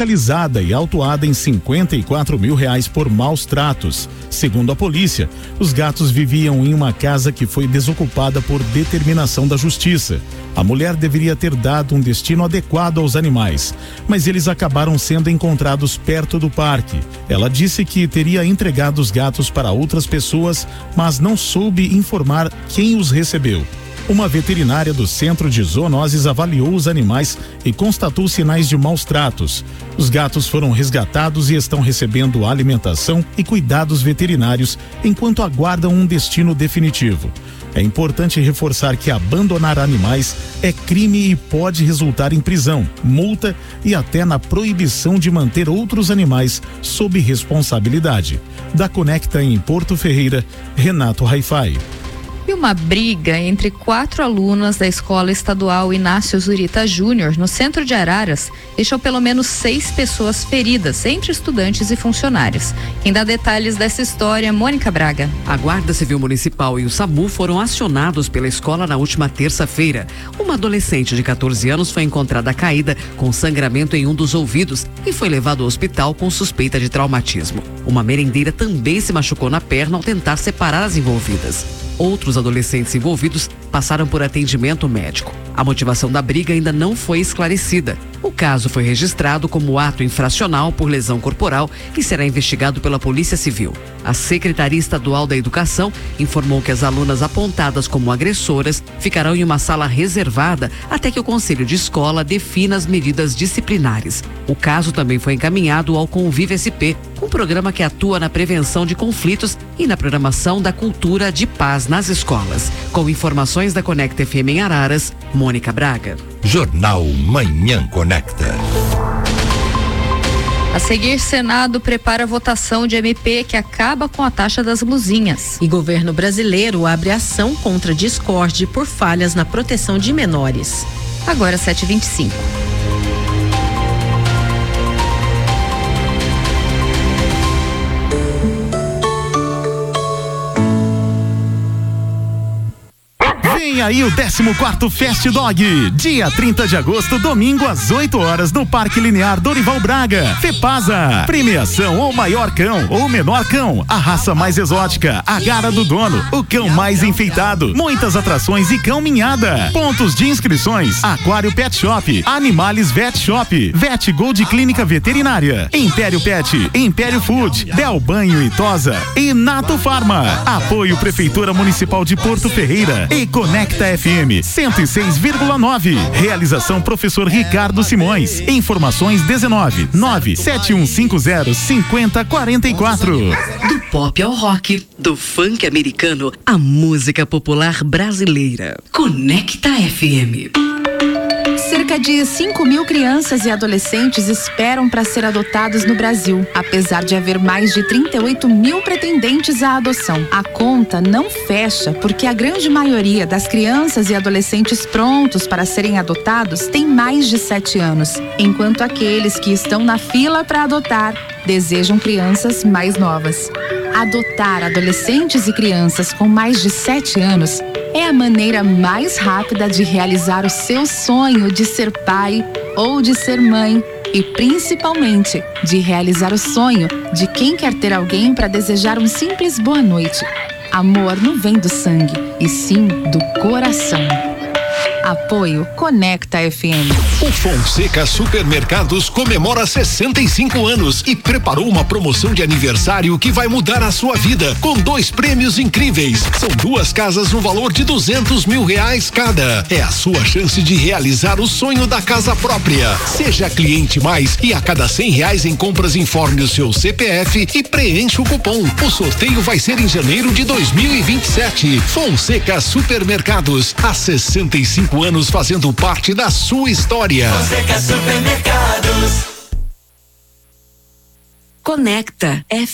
Localizada e autuada em R$54 mil por maus tratos. Segundo a polícia, os gatos viviam em uma casa que foi desocupada por determinação da justiça. A mulher deveria ter dado um destino adequado aos animais, mas eles acabaram sendo encontrados perto do parque. Ela disse que teria entregado os gatos para outras pessoas, mas não soube informar quem os recebeu. Uma veterinária do Centro de Zoonoses avaliou os animais e constatou sinais de maus tratos. Os gatos foram resgatados e estão recebendo alimentação e cuidados veterinários enquanto aguardam um destino definitivo. É importante reforçar que abandonar animais é crime e pode resultar em prisão, multa e até na proibição de manter outros animais sob responsabilidade. Da Conecta em Porto Ferreira, Renato Haifai. E uma briga entre 4 alunas da Escola Estadual Inácio Zurita Júnior, no centro de Araras, deixou pelo menos 6 pessoas feridas, entre estudantes e funcionários. Quem dá detalhes dessa história, Mônica Braga. A Guarda Civil Municipal e o SAMU foram acionados pela escola na última terça-feira. Uma adolescente de 14 anos foi encontrada caída com sangramento em um dos ouvidos e foi levada ao hospital com suspeita de traumatismo. Uma merendeira também se machucou na perna ao tentar separar as envolvidas. Outros adolescentes envolvidos passaram por atendimento médico. A motivação da briga ainda não foi esclarecida. O caso foi registrado como ato infracional por lesão corporal e será investigado pela Polícia Civil. A Secretaria Estadual da Educação informou que as alunas apontadas como agressoras ficarão em uma sala reservada até que o Conselho de Escola defina as medidas disciplinares. O caso também foi encaminhado ao Convive SP, um programa que atua na prevenção de conflitos e na programação da cultura de paz nas escolas. Com informações da Conecta FM em Araras, Mônica Braga. Jornal Manhã Conecta. A seguir, Senado prepara a votação de MP que acaba com a taxa das luzinhas. E governo brasileiro abre ação contra discórdia por falhas na proteção de menores. Agora 7h25. Vem aí o 14º Fast Dog, dia 30 de agosto, domingo às 8 horas no Parque Linear Dorival Braga. Fepasa, premiação ou maior cão ou menor cão, a raça mais exótica, a gara do dono, o cão mais enfeitado, muitas atrações e caminhada. Pontos de inscrições: Aquário Pet Shop, Animales Vet Shop, Vet Gold Clínica Veterinária, Império Pet, Império Food, Del Banho e Tosa e Nato Farma. Apoio Prefeitura Municipal de Porto Ferreira e Conecta FM 106,9. Realização Professor Ricardo Simões. Informações 19 97150 5044. Do pop ao rock, do funk americano, a música popular brasileira. Conecta FM. Cerca de 5.000 crianças e adolescentes esperam para ser adotados no Brasil, apesar de haver mais de 38.000 pretendentes à adoção. A conta não fecha porque a grande maioria das crianças e adolescentes prontos para serem adotados tem mais de 7 anos, enquanto aqueles que estão na fila para adotar desejam crianças mais novas. Adotar adolescentes e crianças com mais de 7 anos é a maneira mais rápida de realizar o seu sonho de ser pai ou de ser mãe e, principalmente, de realizar o sonho de quem quer ter alguém para desejar um simples boa noite. Amor não vem do sangue, e sim do coração. Apoio Conecta FM. O Fonseca Supermercados comemora 65 anos e preparou uma promoção de aniversário que vai mudar a sua vida, com 2 prêmios incríveis. São 2 casas no valor de R$200 mil cada. É a sua chance de realizar o sonho da casa própria. Seja cliente mais e a cada R$100 em compras informe o seu CPF e preencha o cupom. O sorteio vai ser em janeiro de 2027. Fonseca Supermercados, há 65 anos fazendo parte da sua história. Fonseca Supermercados. Conecta